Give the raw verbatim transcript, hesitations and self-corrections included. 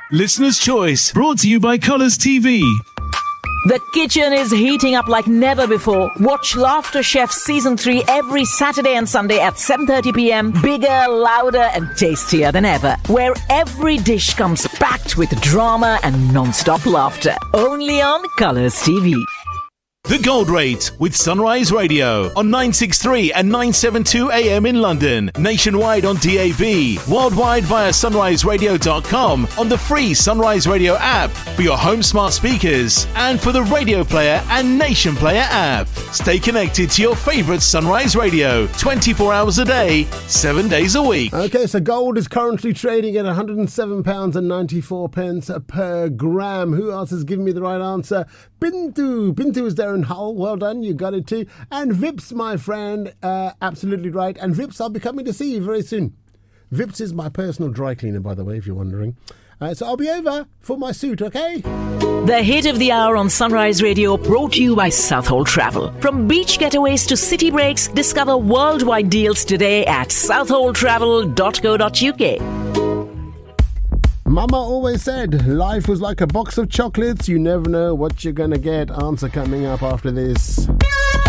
Listener's Choice, brought to you by Colours T V. The kitchen is heating up like never before. Watch Laughter Chef Season three every Saturday and Sunday at seven thirty p.m. Bigger, louder and tastier than ever. Where every dish comes packed with drama and non-stop laughter. Only on Colours T V. The Gold Rate with Sunrise Radio on nine sixty-three and nine seventy-two A M in London, nationwide on D A B, worldwide via sunrise radio dot com, on the free Sunrise Radio app for your home smart speakers and for the Radio Player and Nation Player app. Stay connected to your favourite Sunrise Radio twenty-four hours a day, seven days a week. Okay, so gold is currently trading at one hundred seven pounds ninety-four per gram. Who else has given me the right answer? Bintu. Bintu is there in Hull. Well done. You got it too. And Vips, my friend. Uh, absolutely right. And Vips, I'll be coming to see you very soon. Vips is my personal dry cleaner, by the way, if you're wondering. Uh, so I'll be over for my suit, okay? The hit of the hour on Sunrise Radio, brought to you by Southall Travel. From beach getaways to city breaks, discover worldwide deals today at southall travel dot co dot uk. Mama always said life was like a box of chocolates. You never know what you're going to get. Answer coming up after this.